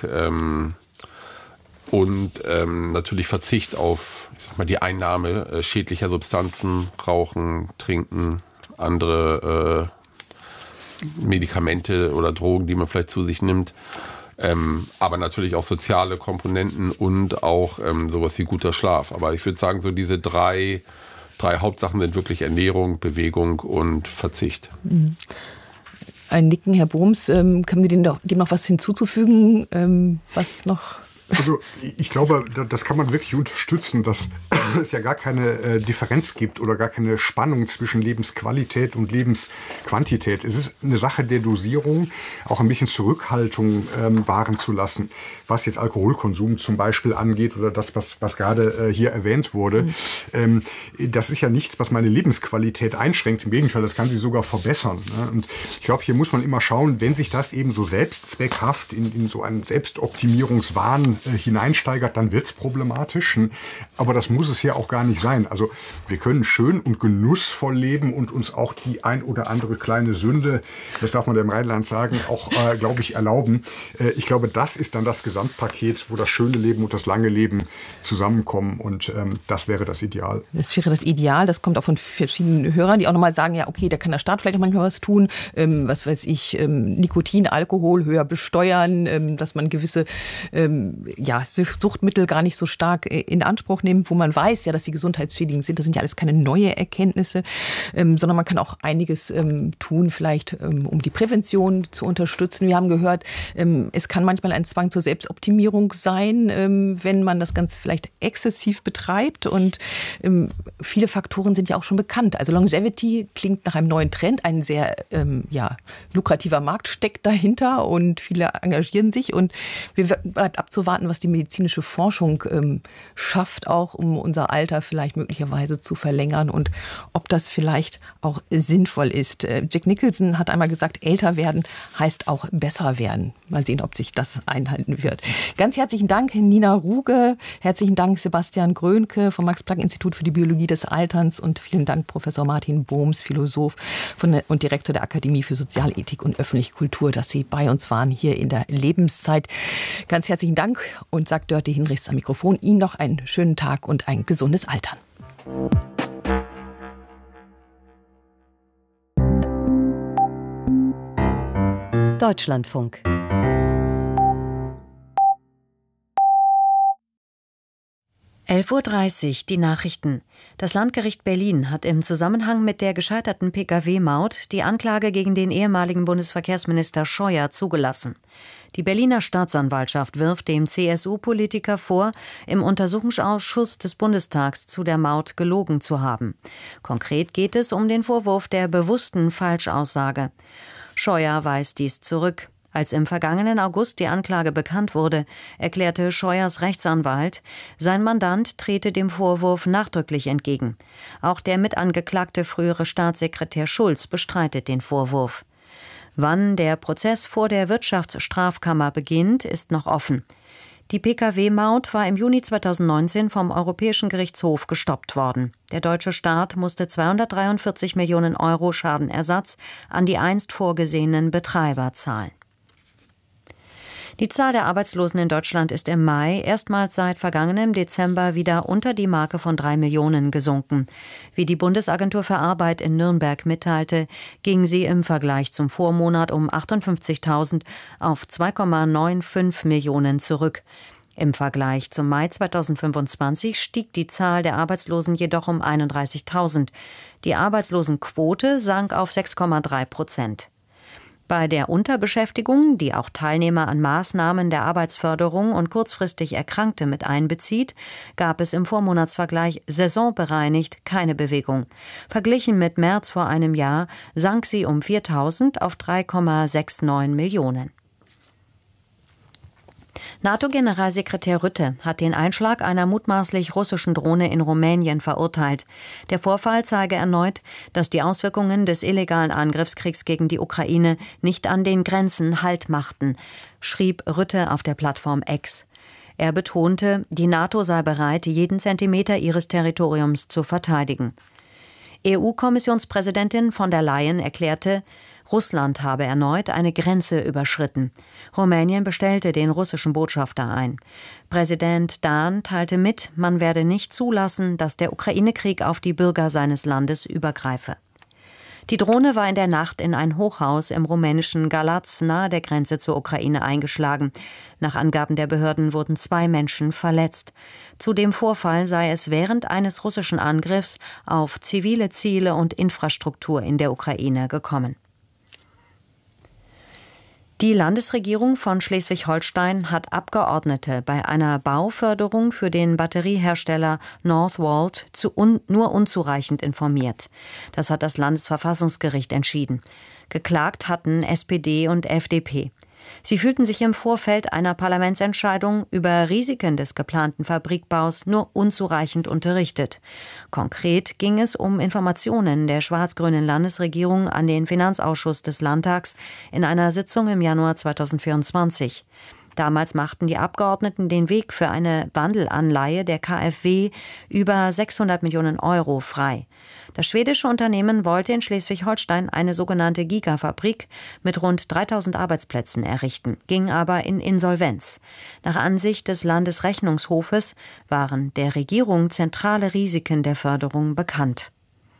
und natürlich Verzicht auf, ich sag mal, die Einnahme schädlicher Substanzen, Rauchen, Trinken, andere Medikamente oder Drogen, die man vielleicht zu sich nimmt. Aber natürlich auch soziale Komponenten und auch sowas wie guter Schlaf. Aber ich würde sagen, so diese drei Hauptsachen sind wirklich Ernährung, Bewegung und Verzicht. Ein Nicken, Herr Bohms. Können wir dem noch was hinzuzufügen, was noch... Also ich glaube, das kann man wirklich unterstützen, dass es ja gar keine Differenz gibt oder gar keine Spannung zwischen Lebensqualität und Lebensquantität. Es ist eine Sache der Dosierung, auch ein bisschen Zurückhaltung wahren zu lassen, was jetzt Alkoholkonsum zum Beispiel angeht oder das, was gerade hier erwähnt wurde. Das ist ja nichts, was meine Lebensqualität einschränkt. Im Gegenteil, das kann sie sogar verbessern. Ne? Und ich glaube, hier muss man immer schauen, wenn sich das eben so selbstzweckhaft in so einen Selbstoptimierungswahn hineinsteigert, dann wird es problematisch. Aber das muss es ja auch gar nicht sein. Also wir können schön und genussvoll leben und uns auch die ein oder andere kleine Sünde, das darf man im Rheinland sagen, auch, glaube ich, erlauben. Ich glaube, das ist dann das Gesamtpaket, wo das schöne Leben und das lange Leben zusammenkommen. Und das wäre das Ideal. Das wäre das Ideal. Das kommt auch von verschiedenen Hörern, die auch nochmal sagen, ja, okay, da kann der Staat vielleicht auch manchmal was tun. Was weiß ich, Nikotin, Alkohol höher besteuern, dass man gewisse Suchtmittel gar nicht so stark in Anspruch nimmt, wo man weiß ja, dass sie gesundheitsschädigend sind. Das sind ja alles keine neue Erkenntnisse, sondern man kann auch einiges tun, vielleicht um die Prävention zu unterstützen. Wir haben gehört, es kann manchmal ein Zwang zur Selbstoptimierung sein, wenn man das Ganze vielleicht exzessiv betreibt. Und viele Faktoren sind ja auch schon bekannt. Also Longevity klingt nach einem neuen Trend. Ein sehr lukrativer Markt steckt dahinter und viele engagieren sich. Und bleibt abzuwarten, was die medizinische Forschung schafft, auch um unser Alter vielleicht möglicherweise zu verlängern und ob das vielleicht auch sinnvoll ist. Jack Nicholson hat einmal gesagt, älter werden heißt auch besser werden. Mal sehen, ob sich das einhalten wird. Ganz herzlichen Dank, Nina Ruge. Herzlichen Dank, Sebastian Grönke vom Max-Planck-Institut für die Biologie des Alterns und vielen Dank, Professor Martin Bohms, Philosoph und Direktor der Akademie für Sozialethik und öffentliche Kultur, dass Sie bei uns waren hier in der Lebenszeit. Ganz herzlichen Dank und sagt Dörte Hinrichs am Mikrofon. Ihnen noch einen schönen Tag und ein gesundes Altern. Deutschlandfunk. (11:30 Uhr) die Nachrichten. Das Landgericht Berlin hat im Zusammenhang mit der gescheiterten Pkw-Maut die Anklage gegen den ehemaligen Bundesverkehrsminister Scheuer zugelassen. Die Berliner Staatsanwaltschaft wirft dem CSU-Politiker vor, im Untersuchungsausschuss des Bundestags zu der Maut gelogen zu haben. Konkret geht es um den Vorwurf der bewussten Falschaussage. Scheuer weist dies zurück. Als im vergangenen August die Anklage bekannt wurde, erklärte Scheuers Rechtsanwalt, sein Mandant trete dem Vorwurf nachdrücklich entgegen. Auch der mitangeklagte frühere Staatssekretär Schulz bestreitet den Vorwurf. Wann der Prozess vor der Wirtschaftsstrafkammer beginnt, ist noch offen. Die Pkw-Maut war im Juni 2019 vom Europäischen Gerichtshof gestoppt worden. Der deutsche Staat musste 243 Millionen Euro Schadenersatz an die einst vorgesehenen Betreiber zahlen. Die Zahl der Arbeitslosen in Deutschland ist im Mai erstmals seit vergangenem Dezember wieder unter die Marke von 3 Millionen gesunken. Wie die Bundesagentur für Arbeit in Nürnberg mitteilte, ging sie im Vergleich zum Vormonat um 58.000 auf 2,95 Millionen zurück. Im Vergleich zum Mai 2025 stieg die Zahl der Arbeitslosen jedoch um 31.000. Die Arbeitslosenquote sank auf 6,3%. Bei der Unterbeschäftigung, die auch Teilnehmer an Maßnahmen der Arbeitsförderung und kurzfristig Erkrankte mit einbezieht, gab es im Vormonatsvergleich saisonbereinigt keine Bewegung. Verglichen mit März vor einem Jahr sank sie um 4.000 auf 3,69 Millionen. NATO-Generalsekretär Rutte hat den Einschlag einer mutmaßlich russischen Drohne in Rumänien verurteilt. Der Vorfall zeige erneut, dass die Auswirkungen des illegalen Angriffskriegs gegen die Ukraine nicht an den Grenzen Halt machten, schrieb Rutte auf der Plattform X. Er betonte, die NATO sei bereit, jeden Zentimeter ihres Territoriums zu verteidigen. EU-Kommissionspräsidentin von der Leyen erklärte, Russland habe erneut eine Grenze überschritten. Rumänien bestellte den russischen Botschafter ein. Präsident Dahn teilte mit, man werde nicht zulassen, dass der Ukraine-Krieg auf die Bürger seines Landes übergreife. Die Drohne war in der Nacht in ein Hochhaus im rumänischen Galați nahe der Grenze zur Ukraine eingeschlagen. Nach Angaben der Behörden wurden 2 Menschen verletzt. Zu dem Vorfall sei es während eines russischen Angriffs auf zivile Ziele und Infrastruktur in der Ukraine gekommen. Die Landesregierung von Schleswig-Holstein hat Abgeordnete bei einer Bauförderung für den Batteriehersteller Northvolt nur unzureichend informiert. Das hat das Landesverfassungsgericht entschieden. Geklagt hatten SPD und FDP. Sie fühlten sich im Vorfeld einer Parlamentsentscheidung über Risiken des geplanten Fabrikbaus nur unzureichend unterrichtet. Konkret ging es um Informationen der schwarz-grünen Landesregierung an den Finanzausschuss des Landtags in einer Sitzung im Januar 2024. Damals machten die Abgeordneten den Weg für eine Wandelanleihe der KfW über 600 Millionen Euro frei. Das schwedische Unternehmen wollte in Schleswig-Holstein eine sogenannte Gigafabrik mit rund 3.000 Arbeitsplätzen errichten, ging aber in Insolvenz. Nach Ansicht des Landesrechnungshofes waren der Regierung zentrale Risiken der Förderung bekannt.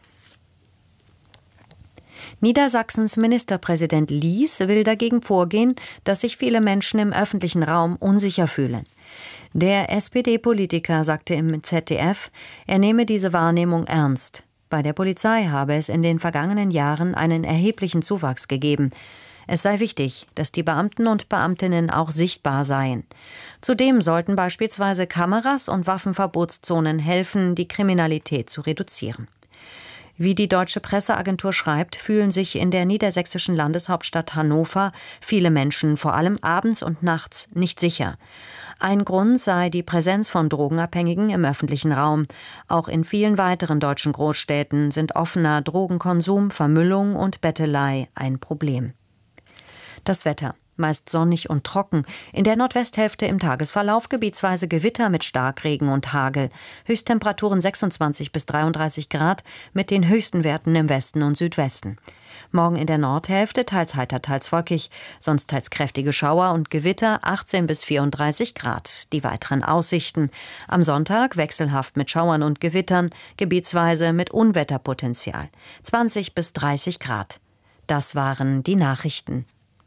Niedersachsens Ministerpräsident Lies will dagegen vorgehen, dass sich viele Menschen im öffentlichen Raum unsicher fühlen. Der SPD-Politiker sagte im ZDF, er nehme diese Wahrnehmung ernst. Bei der Polizei habe es in den vergangenen Jahren einen erheblichen Zuwachs gegeben. Es sei wichtig, dass die Beamten und Beamtinnen auch sichtbar seien. Zudem sollten beispielsweise Kameras und Waffenverbotszonen helfen, die Kriminalität zu reduzieren. Wie die Deutsche Presseagentur schreibt, fühlen sich in der niedersächsischen Landeshauptstadt Hannover viele Menschen vor allem abends und nachts nicht sicher. Ein Grund sei die Präsenz von Drogenabhängigen im öffentlichen Raum. Auch in vielen weiteren deutschen Großstädten sind offener Drogenkonsum, Vermüllung und Bettelei ein Problem. Das Wetter. Meist sonnig und trocken. In der Nordwesthälfte im Tagesverlauf gebietsweise Gewitter mit Starkregen und Hagel. Höchsttemperaturen 26 bis 33 Grad mit den höchsten Werten im Westen und Südwesten. Morgen in der Nordhälfte teils heiter, teils wolkig, sonst teils kräftige Schauer und Gewitter 18 bis 34 Grad. Die weiteren Aussichten. Am Sonntag wechselhaft mit Schauern und Gewittern, gebietsweise mit Unwetterpotenzial. 20 bis 30 Grad. Das waren die Nachrichten.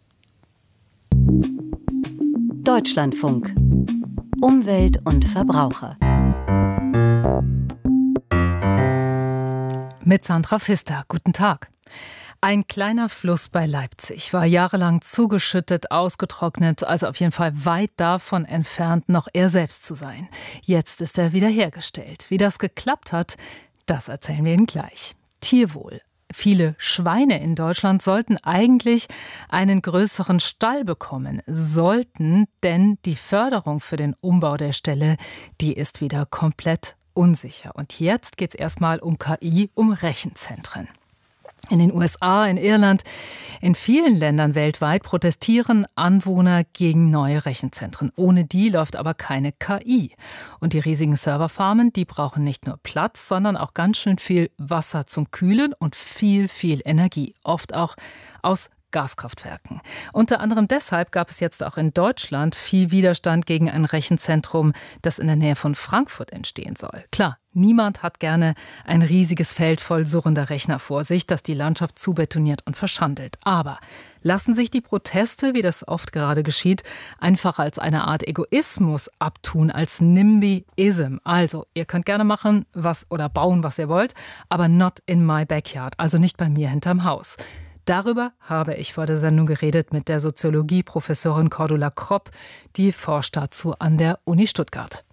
Deutschlandfunk. Umwelt und Verbraucher. Mit Sandra Pfister. Guten Tag. Ein kleiner Fluss bei Leipzig war jahrelang zugeschüttet, ausgetrocknet, also auf jeden Fall weit davon entfernt, noch er selbst zu sein. Jetzt ist er wiederhergestellt. Wie das geklappt hat, das erzählen wir Ihnen gleich. Tierwohl. Viele Schweine in Deutschland sollten eigentlich einen größeren Stall bekommen, denn die Förderung für den Umbau der Ställe, die ist wieder komplett unsicher. Und jetzt geht es erstmal um KI, um Rechenzentren. In den USA, in Irland, in vielen Ländern weltweit protestieren Anwohner gegen neue Rechenzentren. Ohne die läuft aber keine KI. Und die riesigen Serverfarmen, die brauchen nicht nur Platz, sondern auch ganz schön viel Wasser zum Kühlen und viel Energie. Oft auch aus Gaskraftwerken. Unter anderem deshalb gab es jetzt auch in Deutschland viel Widerstand gegen ein Rechenzentrum, das in der Nähe von Frankfurt entstehen soll. Klar, niemand hat gerne ein riesiges Feld voll surrender Rechner vor sich, das die Landschaft zubetoniert und verschandelt. Aber lassen sich die Proteste, wie das oft gerade geschieht, einfach als eine Art Egoismus abtun, als NIMBYism. Also, ihr könnt gerne machen oder bauen, was ihr wollt, aber not in my backyard, also nicht bei mir hinterm Haus. Darüber habe ich vor der Sendung geredet mit der Soziologie-Professorin Cordula Kropp, die forscht dazu an der Uni Stuttgart.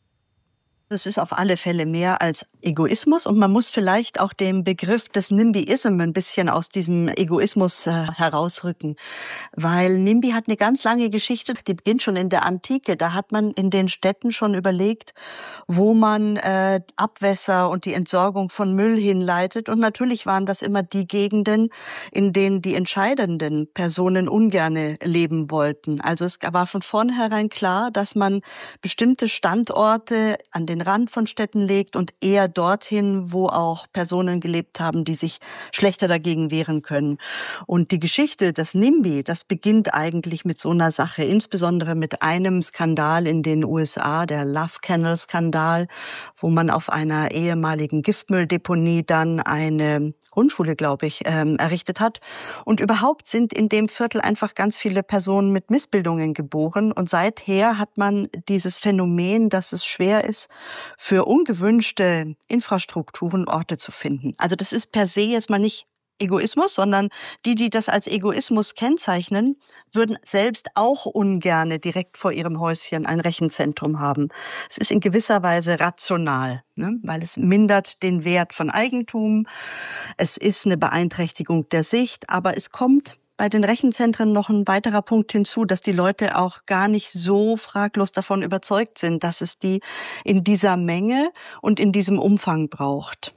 Es ist auf alle Fälle mehr als Egoismus und man muss vielleicht auch den Begriff des NIMBYism ein bisschen aus diesem Egoismus herausrücken, weil NIMBY hat eine ganz lange Geschichte, die beginnt schon in der Antike. Da hat man in den Städten schon überlegt, wo man Abwässer und die Entsorgung von Müll hinleitet, und natürlich waren das immer die Gegenden, in denen die entscheidenden Personen ungerne leben wollten. Also es war von vornherein klar, dass man bestimmte Standorte an den Rand von Städten legt und eher dorthin, wo auch Personen gelebt haben, die sich schlechter dagegen wehren können. Und die Geschichte des NIMBY, das beginnt eigentlich mit so einer Sache, insbesondere mit einem Skandal in den USA, der Love Canal-Skandal, wo man auf einer ehemaligen Giftmülldeponie dann eine Grundschule, glaube ich, errichtet hat. Und überhaupt sind in dem Viertel einfach ganz viele Personen mit Missbildungen geboren. Und seither hat man dieses Phänomen, dass es schwer ist, für ungewünschte Infrastrukturen Orte zu finden. Also das ist per se jetzt mal nicht Egoismus, sondern die das als Egoismus kennzeichnen, würden selbst auch ungerne direkt vor ihrem Häuschen ein Rechenzentrum haben. Es ist in gewisser Weise rational, ne? Weil es mindert den Wert von Eigentum, es ist eine Beeinträchtigung der Sicht, aber es kommt bei den Rechenzentren noch ein weiterer Punkt hinzu, dass die Leute auch gar nicht so fraglos davon überzeugt sind, dass es die in dieser Menge und in diesem Umfang braucht.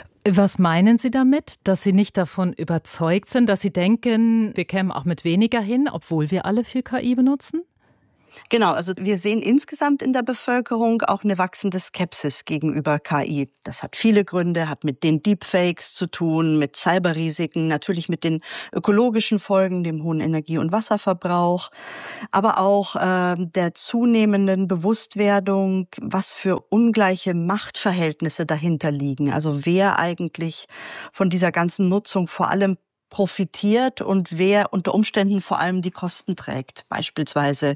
Was meinen Sie damit, dass Sie nicht davon überzeugt sind, dass Sie denken, wir kämen auch mit weniger hin, obwohl wir alle viel KI benutzen? Genau, also wir sehen insgesamt in der Bevölkerung auch eine wachsende Skepsis gegenüber KI. Das hat viele Gründe, hat mit den Deepfakes zu tun, mit Cyberrisiken, natürlich mit den ökologischen Folgen, dem hohen Energie- und Wasserverbrauch, aber auch der zunehmenden Bewusstwerdung, was für ungleiche Machtverhältnisse dahinter liegen. Also wer eigentlich von dieser ganzen Nutzung vor allem profitiert und wer unter Umständen vor allem die Kosten trägt. Beispielsweise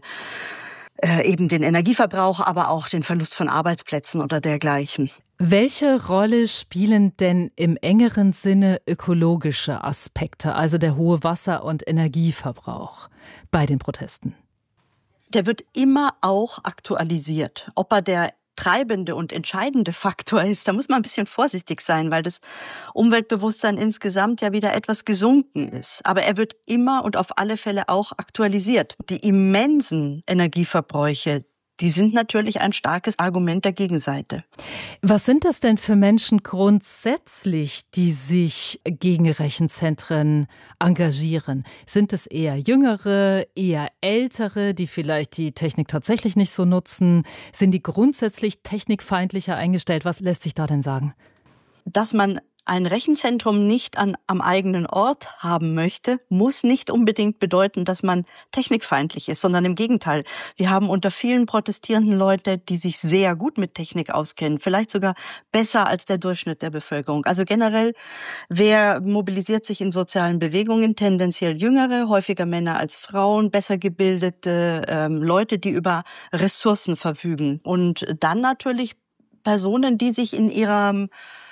eben den Energieverbrauch, aber auch den Verlust von Arbeitsplätzen oder dergleichen. Welche Rolle spielen denn im engeren Sinne ökologische Aspekte, also der hohe Wasser- und Energieverbrauch bei den Protesten? Der wird immer auch aktualisiert. Ob er der treibende und entscheidende Faktor ist, da muss man ein bisschen vorsichtig sein, weil das Umweltbewusstsein insgesamt ja wieder etwas gesunken ist. Aber er wird immer und auf alle Fälle auch aktualisiert. Die immensen Energieverbräuche, die sind natürlich ein starkes Argument der Gegenseite. Was sind das denn für Menschen grundsätzlich, die sich gegen Rechenzentren engagieren? Sind es eher Jüngere, eher Ältere, die vielleicht die Technik tatsächlich nicht so nutzen? Sind die grundsätzlich technikfeindlicher eingestellt? Was lässt sich da denn sagen? Dass man ein Rechenzentrum nicht am eigenen Ort haben möchte, muss nicht unbedingt bedeuten, dass man technikfeindlich ist, sondern im Gegenteil. Wir haben unter vielen protestierenden Leute, die sich sehr gut mit Technik auskennen, vielleicht sogar besser als der Durchschnitt der Bevölkerung. Also generell, wer mobilisiert sich in sozialen Bewegungen? Tendenziell Jüngere, häufiger Männer als Frauen, besser gebildete Leute, die über Ressourcen verfügen. Und dann natürlich Personen, die sich in ihrem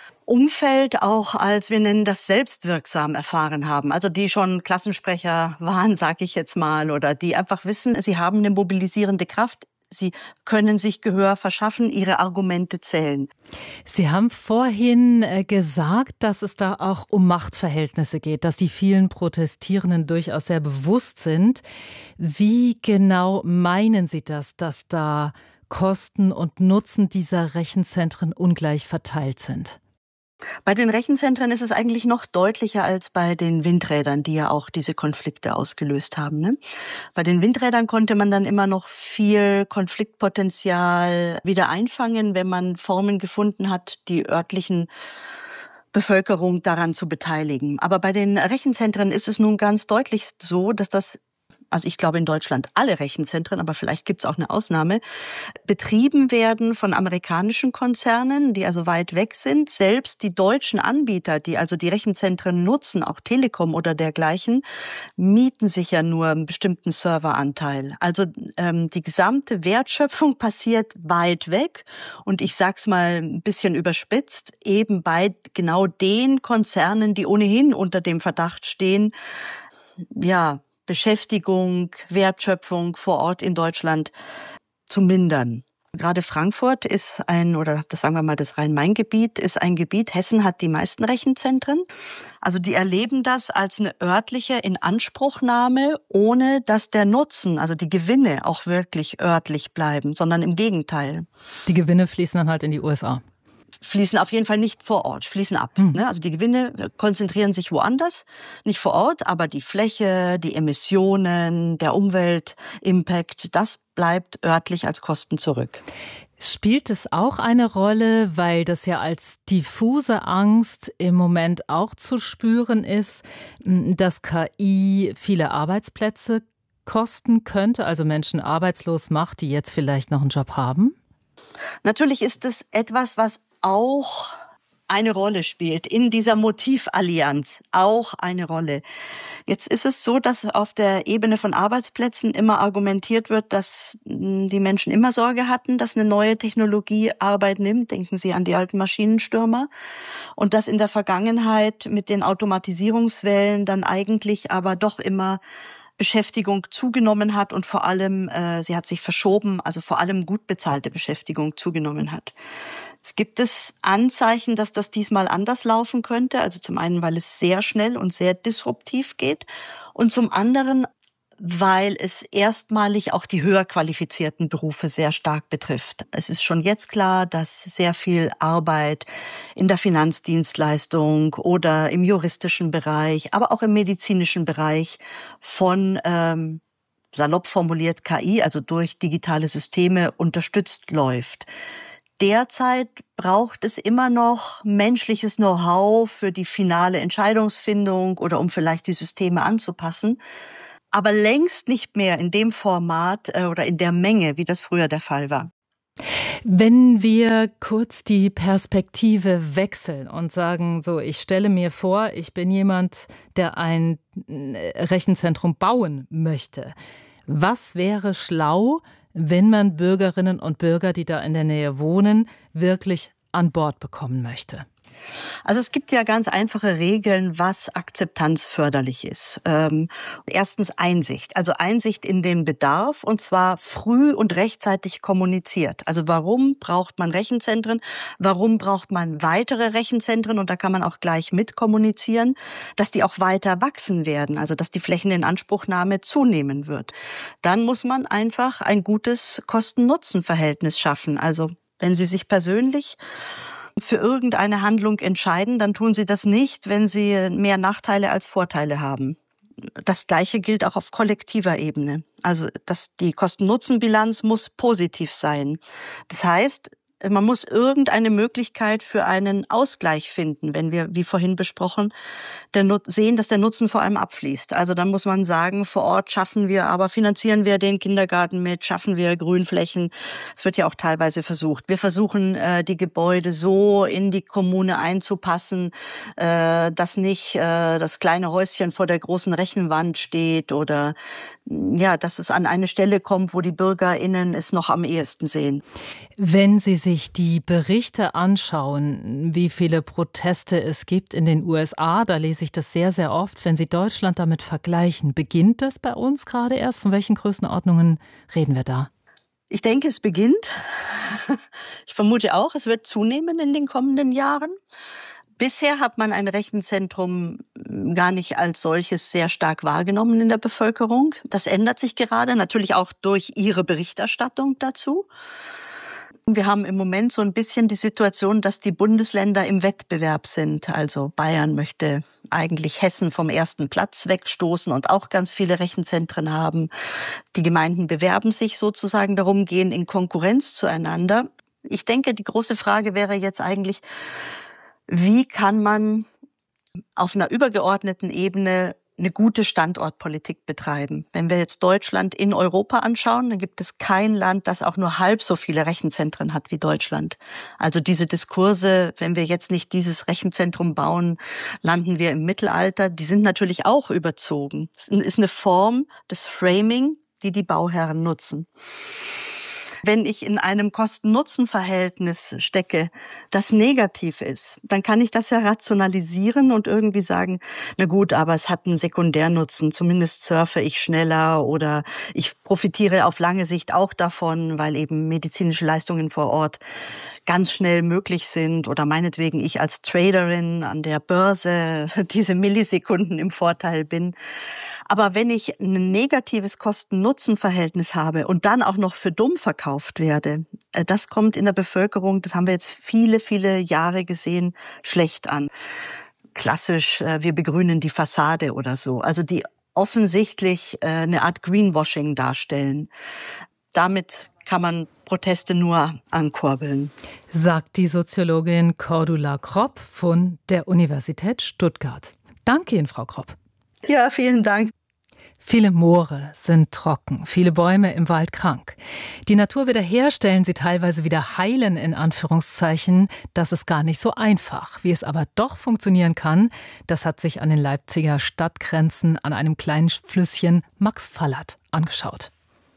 Umfeld auch als, wir nennen das, selbstwirksam erfahren haben. Also die schon Klassensprecher waren, sage ich jetzt mal, oder die einfach wissen, sie haben eine mobilisierende Kraft. Sie können sich Gehör verschaffen, ihre Argumente zählen. Sie haben vorhin gesagt, dass es da auch um Machtverhältnisse geht, dass die vielen Protestierenden durchaus sehr bewusst sind. Wie genau meinen Sie das, dass da Kosten und Nutzen dieser Rechenzentren ungleich verteilt sind? Bei den Rechenzentren ist es eigentlich noch deutlicher als bei den Windrädern, die ja auch diese Konflikte ausgelöst haben, ne? Bei den Windrädern konnte man dann immer noch viel Konfliktpotenzial wieder einfangen, wenn man Formen gefunden hat, die örtlichen Bevölkerung daran zu beteiligen. Aber bei den Rechenzentren ist es nun ganz deutlich so, dass das, also ich glaube in Deutschland alle Rechenzentren, aber vielleicht gibt es auch eine Ausnahme, betrieben werden von amerikanischen Konzernen, die also weit weg sind. Selbst die deutschen Anbieter, die also die Rechenzentren nutzen, auch Telekom oder dergleichen, mieten sich ja nur einen bestimmten Serveranteil. Also die gesamte Wertschöpfung passiert weit weg und ich sag's mal ein bisschen überspitzt, eben bei genau den Konzernen, die ohnehin unter dem Verdacht stehen, ja, Beschäftigung, Wertschöpfung vor Ort in Deutschland zu mindern. Gerade Frankfurt ist oder das sagen wir mal, das Rhein-Main-Gebiet ist ein Gebiet, Hessen hat die meisten Rechenzentren. Also die erleben das als eine örtliche Inanspruchnahme, ohne dass der Nutzen, also die Gewinne auch wirklich örtlich bleiben, sondern im Gegenteil. Die Gewinne fließen dann halt in die USA. Fließen auf jeden Fall nicht vor Ort, fließen ab. Also die Gewinne konzentrieren sich woanders, nicht vor Ort, aber die Fläche, die Emissionen, der Umweltimpact, das bleibt örtlich als Kosten zurück. Spielt es auch eine Rolle, weil das ja als diffuse Angst im Moment auch zu spüren ist, dass KI viele Arbeitsplätze kosten könnte, also Menschen arbeitslos macht, die jetzt vielleicht noch einen Job haben? Natürlich ist es etwas, was auch eine Rolle spielt, in dieser Motivallianz auch eine Rolle. Jetzt ist es so, dass auf der Ebene von Arbeitsplätzen immer argumentiert wird, dass die Menschen immer Sorge hatten, dass eine neue Technologie Arbeit nimmt. Denken Sie an die alten Maschinenstürmer. Und dass in der Vergangenheit mit den Automatisierungswellen dann eigentlich aber doch immer Beschäftigung zugenommen hat und vor allem, sie hat sich verschoben, also vor allem gut bezahlte Beschäftigung zugenommen hat. Es gibt Anzeichen, dass das diesmal anders laufen könnte. Also zum einen, weil es sehr schnell und sehr disruptiv geht und zum anderen, weil es erstmalig auch die höher qualifizierten Berufe sehr stark betrifft. Es ist schon jetzt klar, dass sehr viel Arbeit in der Finanzdienstleistung oder im juristischen Bereich, aber auch im medizinischen Bereich von salopp formuliert KI, also durch digitale Systeme, unterstützt läuft. Derzeit braucht es immer noch menschliches Know-how für die finale Entscheidungsfindung oder um vielleicht die Systeme anzupassen, aber längst nicht mehr in dem Format oder in der Menge, wie das früher der Fall war. Wenn wir kurz die Perspektive wechseln und sagen, so, ich stelle mir vor, ich bin jemand, der ein Rechenzentrum bauen möchte. Was wäre schlau, wenn man Bürgerinnen und Bürger, die da in der Nähe wohnen, wirklich an Bord bekommen möchte? Also es gibt ja ganz einfache Regeln, was Akzeptanz förderlich ist. Erstens Einsicht, also Einsicht in den Bedarf und zwar früh und rechtzeitig kommuniziert. Also warum braucht man Rechenzentren? Warum braucht man weitere Rechenzentren? Und da kann man auch gleich mit kommunizieren, dass die auch weiter wachsen werden, also dass die Flächeninanspruchnahme zunehmen wird. Dann muss man einfach ein gutes Kosten-Nutzen-Verhältnis schaffen. Also wenn Sie sich persönlich für irgendeine Handlung entscheiden, dann tun Sie das nicht, wenn Sie mehr Nachteile als Vorteile haben. Das Gleiche gilt auch auf kollektiver Ebene. Also die Kosten-Nutzen-Bilanz muss positiv sein. Das heißt, man muss irgendeine Möglichkeit für einen Ausgleich finden, wenn wir, wie vorhin besprochen, sehen, dass der Nutzen vor allem abfließt. Also dann muss man sagen, vor Ort finanzieren wir den Kindergarten mit, schaffen wir Grünflächen. Es wird ja auch teilweise versucht. Wir versuchen, die Gebäude so in die Kommune einzupassen, dass nicht das kleine Häuschen vor der großen Rechenwand steht oder ja, dass es an eine Stelle kommt, wo die BürgerInnen es noch am ehesten sehen. Wenn Sie sich die Berichte anschauen, wie viele Proteste es gibt in den USA, da lese ich das sehr, sehr oft. Wenn Sie Deutschland damit vergleichen, beginnt das bei uns gerade erst? Von welchen Größenordnungen reden wir da? Ich denke, es beginnt. Ich vermute auch, es wird zunehmen in den kommenden Jahren. Bisher hat man ein Rechenzentrum gar nicht als solches sehr stark wahrgenommen in der Bevölkerung. Das ändert sich gerade, natürlich auch durch Ihre Berichterstattung dazu. Wir haben im Moment so ein bisschen die Situation, dass die Bundesländer im Wettbewerb sind. Also Bayern möchte eigentlich Hessen vom ersten Platz wegstoßen und auch ganz viele Rechenzentren haben. Die Gemeinden bewerben sich sozusagen darum, gehen in Konkurrenz zueinander. Ich denke, die große Frage wäre jetzt eigentlich, wie kann man auf einer übergeordneten Ebene eine gute Standortpolitik betreiben. Wenn wir jetzt Deutschland in Europa anschauen, dann gibt es kein Land, das auch nur halb so viele Rechenzentren hat wie Deutschland. Also diese Diskurse, wenn wir jetzt nicht dieses Rechenzentrum bauen, landen wir im Mittelalter, die sind natürlich auch überzogen. Es ist eine Form des Framing, die die Bauherren nutzen. Wenn ich in einem Kosten-Nutzen-Verhältnis stecke, das negativ ist, dann kann ich das ja rationalisieren und irgendwie sagen, na gut, aber es hat einen Sekundärnutzen, zumindest surfe ich schneller oder ich profitiere auf lange Sicht auch davon, weil eben medizinische Leistungen vor Ort ganz schnell möglich sind oder meinetwegen ich als Traderin an der Börse diese Millisekunden im Vorteil bin. Aber wenn ich ein negatives Kosten-Nutzen-Verhältnis habe und dann auch noch für dumm verkauft werde, das kommt in der Bevölkerung, das haben wir jetzt viele, viele Jahre gesehen, schlecht an. Klassisch, wir begrünen die Fassade oder so. Also die offensichtlich eine Art Greenwashing darstellen. Damit kann man Proteste nur ankurbeln. Sagt die Soziologin Cordula Kropp von der Universität Stuttgart. Danke Ihnen, Frau Kropp. Ja, vielen Dank. Viele Moore sind trocken, viele Bäume im Wald krank. Die Natur wiederherstellen, sie teilweise wieder heilen, in Anführungszeichen, das ist gar nicht so einfach. Wie es aber doch funktionieren kann, das hat sich an den Leipziger Stadtgrenzen an einem kleinen Flüsschen Max Fallert angeschaut.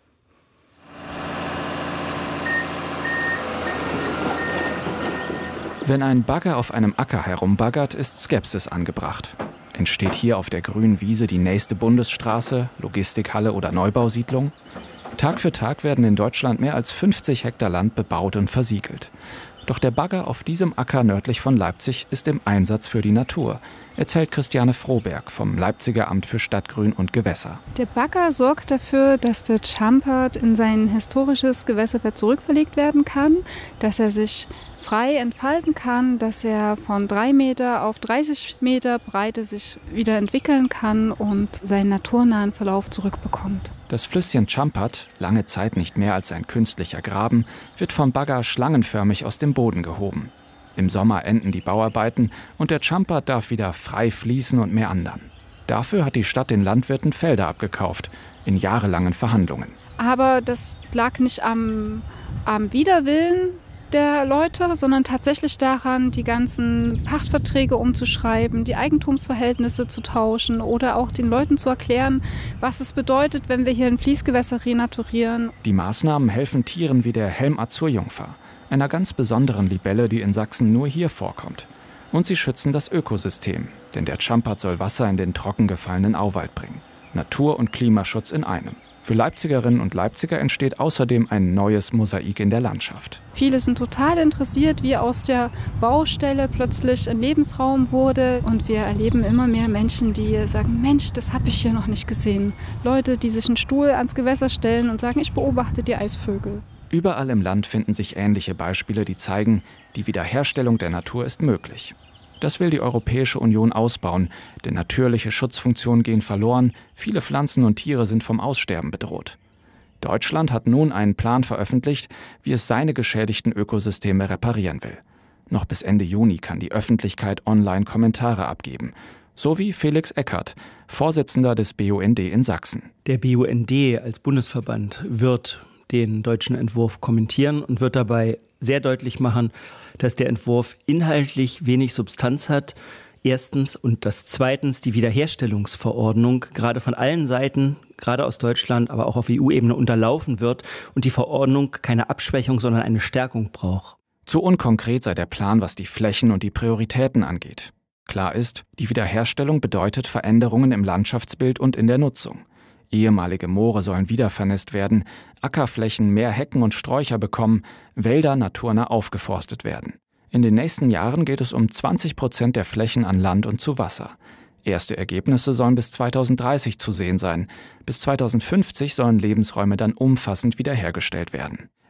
Wenn ein Bagger auf einem Acker herumbaggert, ist Skepsis angebracht. Entsteht hier auf der grünen Wiese die nächste Bundesstraße, Logistikhalle oder Neubausiedlung? Tag für Tag werden in Deutschland mehr als 50 Hektar Land bebaut und versiegelt. Doch der Bagger auf diesem Acker nördlich von Leipzig ist im Einsatz für die Natur, erzählt Christiane Froberg vom Leipziger Amt für Stadtgrün und Gewässer. Der Bagger sorgt dafür, dass der Champert in sein historisches Gewässerbett zurückverlegt werden kann, dass er sich frei entfalten kann, dass er von 3 Meter auf 30 Meter Breite sich wieder entwickeln kann und seinen naturnahen Verlauf zurückbekommt. Das Flüsschen Champert, lange Zeit nicht mehr als ein künstlicher Graben, wird vom Bagger schlangenförmig aus dem Boden gehoben. Im Sommer enden die Bauarbeiten und der Champert darf wieder frei fließen und meandern. Dafür hat die Stadt den Landwirten Felder abgekauft, in jahrelangen Verhandlungen. Aber das lag nicht am Widerwillen der Leute, sondern tatsächlich daran, die ganzen Pachtverträge umzuschreiben, die Eigentumsverhältnisse zu tauschen oder auch den Leuten zu erklären, was es bedeutet, wenn wir hier ein Fließgewässer renaturieren. Die Maßnahmen helfen Tieren wie der Helm-Azurjungfer, einer ganz besonderen Libelle, die in Sachsen nur hier vorkommt. Und sie schützen das Ökosystem, denn der Champert soll Wasser in den trocken gefallenen Auwald bringen. Natur- und Klimaschutz in einem. Für Leipzigerinnen und Leipziger entsteht außerdem ein neues Mosaik in der Landschaft. Viele sind total interessiert, wie aus der Baustelle plötzlich ein Lebensraum wurde. Und wir erleben immer mehr Menschen, die sagen, Mensch, das habe ich hier noch nicht gesehen. Leute, die sich einen Stuhl ans Gewässer stellen und sagen, ich beobachte die Eisvögel. Überall im Land finden sich ähnliche Beispiele, die zeigen, die Wiederherstellung der Natur ist möglich. Das will die Europäische Union ausbauen, denn natürliche Schutzfunktionen gehen verloren, viele Pflanzen und Tiere sind vom Aussterben bedroht. Deutschland hat nun einen Plan veröffentlicht, wie es seine geschädigten Ökosysteme reparieren will. Noch bis Ende Juni kann die Öffentlichkeit online Kommentare abgeben. So wie Felix Eckert, Vorsitzender des BUND in Sachsen. Der BUND als Bundesverband wird den deutschen Entwurf kommentieren und wird dabei sehr deutlich machen, dass der Entwurf inhaltlich wenig Substanz hat. Erstens und das zweitens die Wiederherstellungsverordnung gerade von allen Seiten, gerade aus Deutschland, aber auch auf EU-Ebene unterlaufen wird und die Verordnung keine Abschwächung, sondern eine Stärkung braucht. Zu unkonkret sei der Plan, was die Flächen und die Prioritäten angeht. Klar ist, die Wiederherstellung bedeutet Veränderungen im Landschaftsbild und in der Nutzung. Ehemalige Moore sollen wiedervernässt werden, Ackerflächen mehr Hecken und Sträucher bekommen, Wälder naturnah aufgeforstet werden. In den nächsten Jahren geht es um 20% der Flächen an Land und zu Wasser. Erste Ergebnisse sollen bis 2030 zu sehen sein. Bis 2050 sollen Lebensräume dann umfassend wiederhergestellt werden.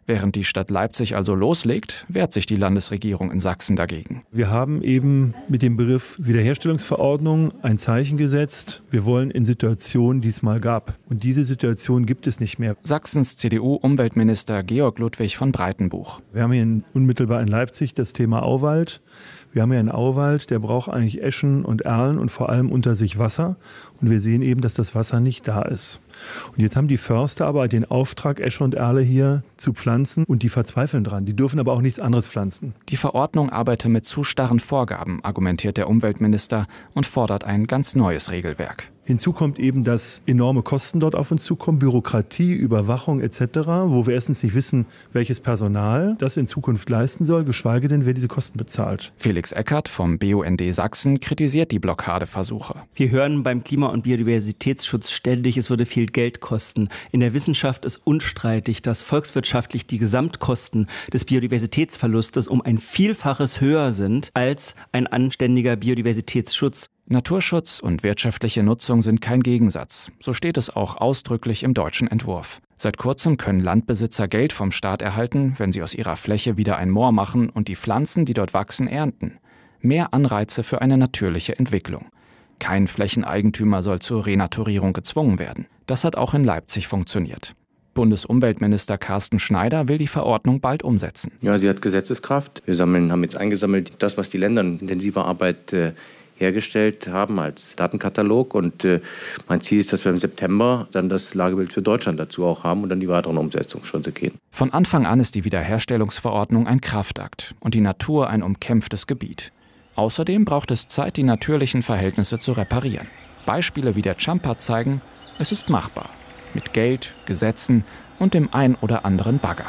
Während die Stadt Leipzig also loslegt, wehrt sich die Landesregierung in Sachsen dagegen. Wir haben eben mit dem Begriff Wiederherstellungsverordnung ein Zeichen gesetzt. Wir wollen in Situationen, die es mal gab. Und diese Situation gibt es nicht mehr. Sachsens CDU-Umweltminister Georg Ludwig von Breitenbuch. Wir haben hier unmittelbar in Leipzig das Thema Auwald. Wir haben ja einen Auwald, der braucht eigentlich Eschen und Erlen und vor allem unter sich Wasser. Und wir sehen eben, dass das Wasser nicht da ist. Und jetzt haben die Förster aber den Auftrag, Esche und Erle hier zu pflanzen und die verzweifeln dran. Die dürfen aber auch nichts anderes pflanzen. Die Verordnung arbeite mit zu starren Vorgaben, argumentiert der Umweltminister und fordert ein ganz neues Regelwerk. Hinzu kommt eben, dass enorme Kosten dort auf uns zukommen, Bürokratie, Überwachung etc., wo wir erstens nicht wissen, welches Personal das in Zukunft leisten soll, geschweige denn, wer diese Kosten bezahlt. Felix Eckert vom BUND Sachsen kritisiert die Blockadeversuche. Wir hören beim Klima- und Biodiversitätsschutz ständig, es würde viel Geld kosten. In der Wissenschaft ist unstreitig, dass volkswirtschaftlich die Gesamtkosten des Biodiversitätsverlustes um ein Vielfaches höher sind als ein anständiger Biodiversitätsschutz. Naturschutz und wirtschaftliche Nutzung sind kein Gegensatz. So steht es auch ausdrücklich im deutschen Entwurf. Seit kurzem können Landbesitzer Geld vom Staat erhalten, wenn sie aus ihrer Fläche wieder ein Moor machen und die Pflanzen, die dort wachsen, ernten. Mehr Anreize für eine natürliche Entwicklung. Kein Flächeneigentümer soll zur Renaturierung gezwungen werden. Das hat auch in Leipzig funktioniert. Bundesumweltminister Carsten Schneider will die Verordnung bald umsetzen. Ja, sie hat Gesetzeskraft. Wir haben jetzt eingesammelt, das, was die Länder in intensiver Arbeit hergestellt haben als Datenkatalog. Und mein Ziel ist, dass wir im September dann das Lagebild für Deutschland dazu auch haben und dann die weiteren Umsetzungsschritte gehen. Von Anfang an ist die Wiederherstellungsverordnung ein Kraftakt und die Natur ein umkämpftes Gebiet. Außerdem braucht es Zeit, die natürlichen Verhältnisse zu reparieren. Beispiele wie der Champard zeigen, es ist machbar. Mit Geld, Gesetzen und dem ein oder anderen Bagger.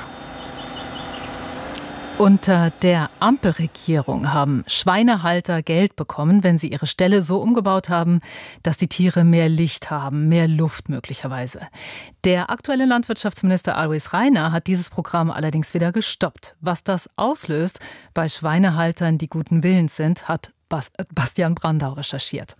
Unter der Ampelregierung haben Schweinehalter Geld bekommen, wenn sie ihre Ställe so umgebaut haben, dass die Tiere mehr Licht haben, mehr Luft möglicherweise. Der aktuelle Landwirtschaftsminister Alois Rainer hat dieses Programm allerdings wieder gestoppt. Was das auslöst bei Schweinehaltern, die guten Willens sind, hat Bastian Brandau recherchiert.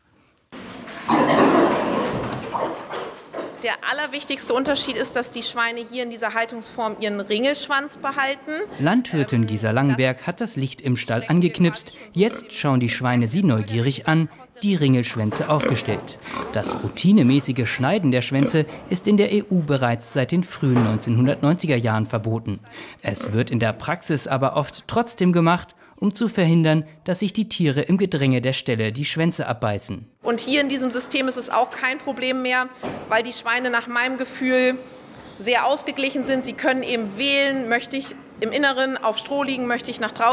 Der allerwichtigste Unterschied ist, dass die Schweine hier in dieser Haltungsform ihren Ringelschwanz behalten. Landwirtin Gisa Langenberg hat das Licht im Stall angeknipst. Jetzt schauen die Schweine sie neugierig an, die Ringelschwänze aufgestellt. Das routinemäßige Schneiden der Schwänze ist in der EU bereits seit den frühen 1990er Jahren verboten. Es wird in der Praxis aber oft trotzdem gemacht, um zu verhindern, dass sich die Tiere im Gedränge der Ställe die Schwänze abbeißen. Und hier in diesem System ist es auch kein Problem mehr, weil die Schweine nach meinem Gefühl sehr ausgeglichen sind. Sie können eben wählen, möchte ich im Inneren auf Stroh liegen, möchte ich nach draußen.